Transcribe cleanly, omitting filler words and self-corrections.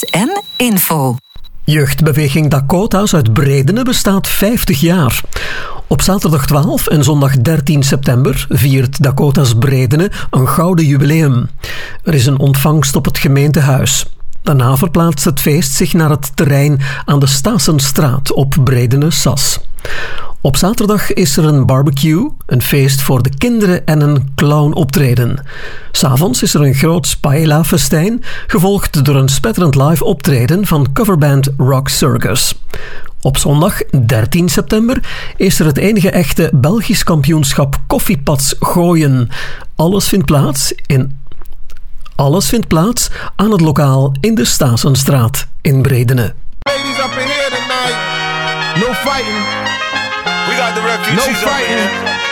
nieuws en info. Jeugdbeweging Dakota's uit Bredene bestaat 50 jaar. Op zaterdag 12 en zondag 13 september viert Dakota's Bredene een gouden jubileum. Er is een ontvangst op het gemeentehuis. Daarna verplaatst het feest zich naar het terrein aan de Stasenstraat op Bredene-Sas. Op zaterdag is er een barbecue, een feest voor de kinderen en een clownoptreden. 'S Avonds is er een groot paella-festijn, gevolgd door een spetterend live optreden van coverband Rock Circus. Op zondag 13 september is er het enige echte Belgisch kampioenschap koffiepads gooien. Alles vindt plaats aan het lokaal in de Stasenstraat in Bredene. Ladies up in here tonight. No fighting. We got the refugees No up in fighting. here.